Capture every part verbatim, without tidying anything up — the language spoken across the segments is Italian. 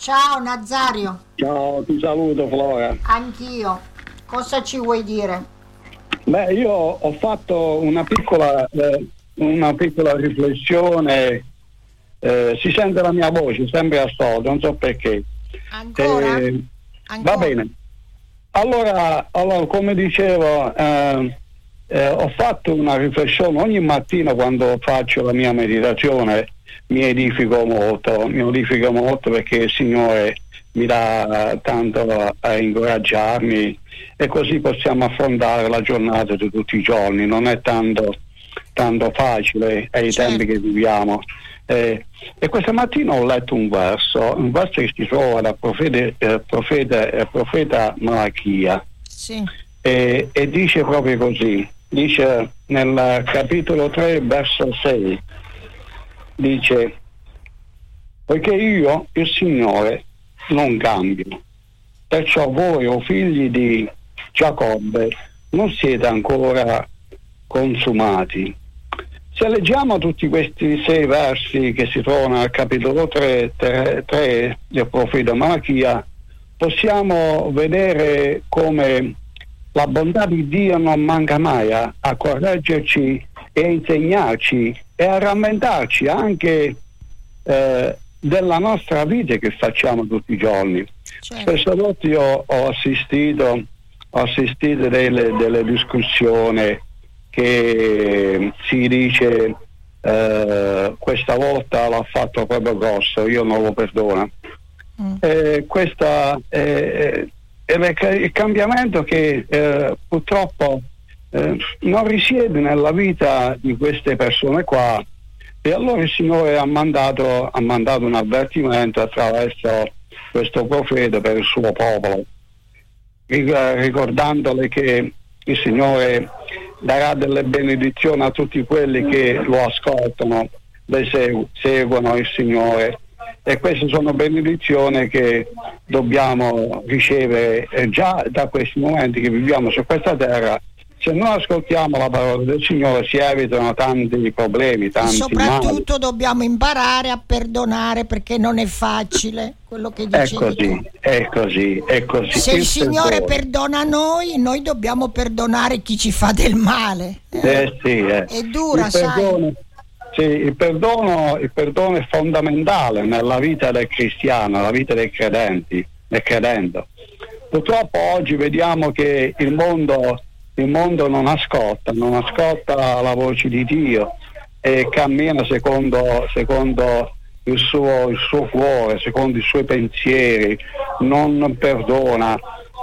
Ciao Nazario. Ciao, ti saluto Flora. Anch'io. Cosa ci vuoi dire? Beh, io ho fatto una piccola, eh, una piccola riflessione, eh, si sente la mia voce sempre a soldo, non so perché. Ancora? Eh, Ancora? Va bene. Allora, allora come dicevo, eh, eh, ho fatto una riflessione ogni mattina quando faccio la mia meditazione, mi edifico molto, mi edifico molto perché il Signore mi dà tanto a, a incoraggiarmi e così possiamo affrontare la giornata di tutti i giorni. Non è tanto, tanto facile ai Certo. tempi che viviamo. Eh, e questa mattina ho letto un verso, un verso che si trova dal profeta, eh, profeta, eh, profeta Malachia, Sì. e, e dice proprio così, dice nel capitolo tre verso sei, dice: poiché io, il Signore, non cambio, perciò voi, o figli di Giacobbe, non siete ancora consumati. Se leggiamo tutti questi sei versi che si trovano al capitolo tre, tre, tre del profeta Malachia, possiamo vedere come la bontà di Dio non manca mai a, a correggerci e a insegnarci e a rammentarci anche eh, della nostra vita che facciamo tutti i giorni. Certo. Questa volta io ho assistito, ho assistito delle, delle discussioni che si dice eh, questa volta l'ha fatto proprio grosso, io non lo perdono. Mm. Eh, questa è, è il cambiamento che eh, purtroppo eh, non risiede nella vita di queste persone qua, e allora il Signore ha mandato, ha mandato un avvertimento attraverso questo profeta per il suo popolo, ricordandole che il Signore darà delle benedizioni a tutti quelli che lo ascoltano, le segu- seguono il Signore, e queste sono benedizioni che dobbiamo ricevere eh, già da questi momenti che viviamo su questa terra. Se non ascoltiamo la parola del Signore si evitano tanti problemi, tanti E soprattutto mali. dobbiamo imparare a perdonare, perché non è facile quello che È dicevi così, tu. è così, è così. Se il, il Signore perdono. perdona noi, noi dobbiamo perdonare chi ci fa del male. Eh, eh sì, eh. È dura, il perdono, sai? sì, il perdono, il perdono è fondamentale nella vita del cristiano, nella vita dei credenti, del credente. Purtroppo oggi vediamo che il mondo, il mondo non ascolta, non ascolta la voce di Dio e cammina secondo, secondo il suo, il suo cuore, secondo i suoi pensieri, non perdona.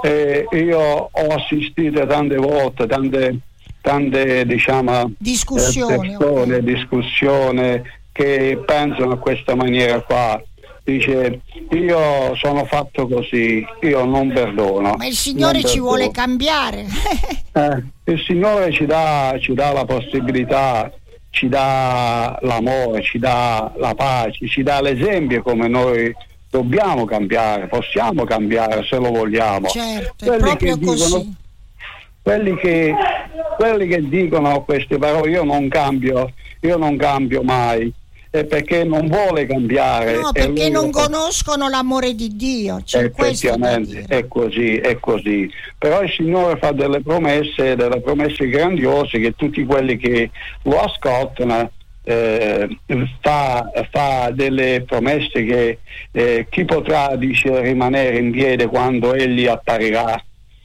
E io ho assistito tante volte, tante tante diciamo discussioni, eh, persone, okay. discussioni che pensano a questa maniera qua. Dice: io sono fatto così, io non perdono. Ma il Signore ci vuole cambiare. eh, il Signore ci dà, ci dà la possibilità, ci dà l'amore, ci dà la pace, ci dà l'esempio come noi dobbiamo cambiare, possiamo cambiare se lo vogliamo. Certo, quelli è proprio che così. Dicono, quelli che quelli che dicono queste parole, io non cambio, io non cambio mai, è perché non vuole cambiare. No, perché non lo... conoscono l'amore di Dio. C'è questo da dire. È così, è così. Però il Signore fa delle promesse, delle promesse grandiose, che tutti quelli che lo ascoltano eh, fa, fa delle promesse che eh, chi potrà, dice, rimanere in piedi quando Egli apparirà.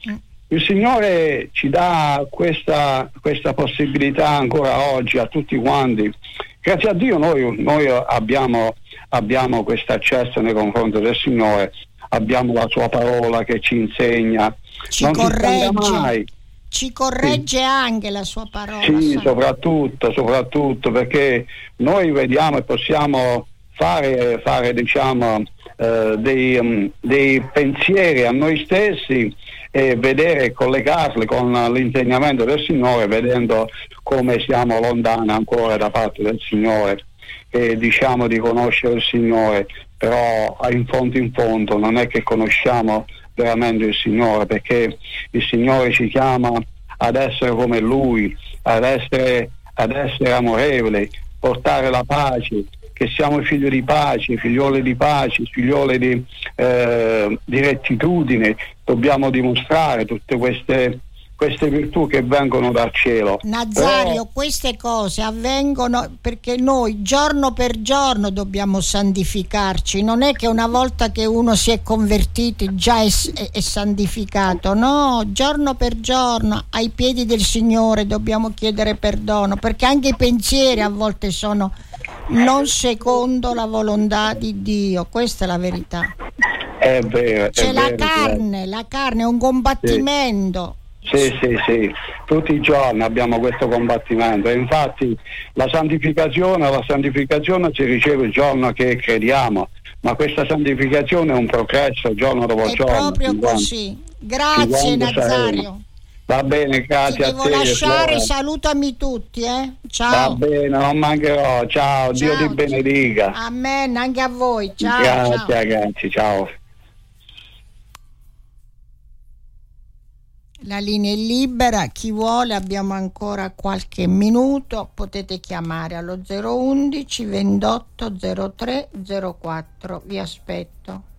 Il Signore ci dà questa, questa possibilità ancora oggi a tutti quanti. Grazie a Dio noi, noi abbiamo, abbiamo questo accesso nei confronti del Signore, abbiamo la sua parola che ci insegna, ci non corregge, ci mai. Ci corregge sì. Anche la sua parola. Sì, sai? soprattutto, soprattutto perché noi vediamo e possiamo fare, fare diciamo, eh, dei, um, dei pensieri a noi stessi e vedere, collegarli con l'insegnamento del Signore, vedendo come siamo lontani ancora da parte del Signore, e diciamo di conoscere il Signore, però in fondo in fondo non è che conosciamo veramente il Signore, perché il Signore ci chiama ad essere come Lui, ad essere, ad essere amorevoli, portare la pace, che siamo figli di pace, figlioli di pace, figlioli di, eh, di rettitudine, dobbiamo dimostrare tutte queste queste virtù che vengono dal cielo. Nazario, Però, queste cose avvengono perché noi giorno per giorno dobbiamo santificarci, non è che una volta che uno si è convertito già è, è, è santificato, no, giorno per giorno ai piedi del Signore dobbiamo chiedere perdono, perché anche i pensieri a volte sono non secondo la volontà di Dio, questa è la verità. è vero, C'è è la vero, carne, la carne è un combattimento. Sì, sì, sì, tutti i giorni abbiamo questo combattimento e infatti la santificazione, la santificazione si riceve il giorno che crediamo, ma questa santificazione è un progresso giorno dopo È giorno. proprio cinquanta così. Grazie cinquanta Nazario. Va bene, Ti grazie a devo te. lasciare, Flora. salutami tutti, eh? Va Ciao. bene, non mancherò, ciao, Dio Ciao. ti benedica. Amen, anche a voi. Ciao. Grazie ciao. ragazzi, ciao. La linea è libera, chi vuole, abbiamo ancora qualche minuto, potete chiamare allo zero undici ventotto zero tre zero quattro, vi aspetto.